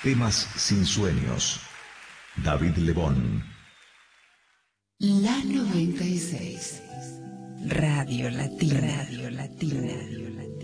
Temas sin sueños. David Lebón. La 96. Radio Latina. Radio Latina.